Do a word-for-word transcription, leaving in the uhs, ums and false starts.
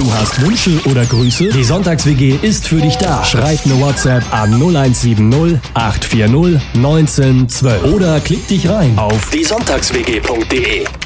Du hast Wünsche oder Grüße? Die Sonntags-W G ist für dich da. Schreib eine WhatsApp an null eins sieben null acht vier null eins neun eins zwei oder klick dich rein auf die sonntags w g punkt de.